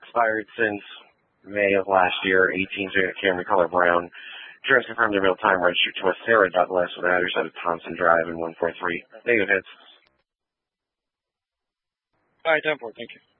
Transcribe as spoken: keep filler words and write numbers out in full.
expired since May of last year, eighteen Camry color brown. Insurance confirmed in real time, registered to us, Sarah Douglas, with an address at Thompson Drive in one four three. Negative hits. All right, ten four, thank you.